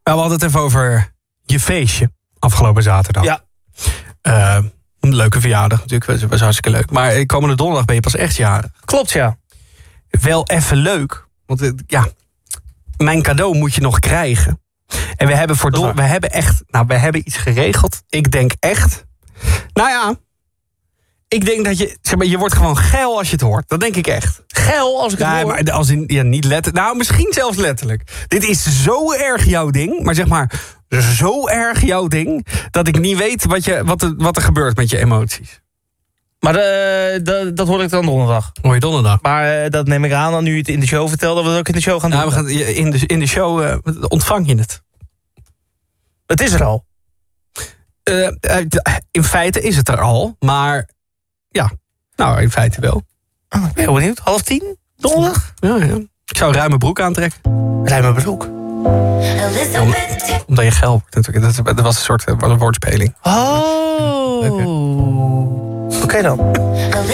We hadden het even over je feestje afgelopen zaterdag. Ja. Een leuke verjaardag natuurlijk, dat was hartstikke leuk. Maar komende donderdag ben je pas echt jarig. Klopt, ja. Wel even leuk, want mijn cadeau moet je nog krijgen. En we hebben iets geregeld. Ik denk echt... Ik denk dat je wordt gewoon geil als je het hoort. Dat denk ik echt. Geil als ik het hoor? Maar als in, niet letterlijk. Nou, misschien zelfs letterlijk. Dit is zo erg jouw ding. Maar zeg maar, zo erg jouw ding... dat ik niet weet wat er gebeurt met je emoties. Maar dat hoor ik dan donderdag. Hoor je donderdag? Maar dat neem ik aan dan nu je het in de show vertelt... dat we het ook in de show gaan doen. Nou, we gaan in de show ontvang je het. Het is er al. In feite is het er al, maar... Ja, nou, in feite wel. Oh, ik ben heel benieuwd. 9:30? Donderdag? Ja. Ik zou een ruime broek aantrekken. Ruime broek? Omdat je geil wordt natuurlijk. Dat was een soort woordspeling. Oh. Oké dan.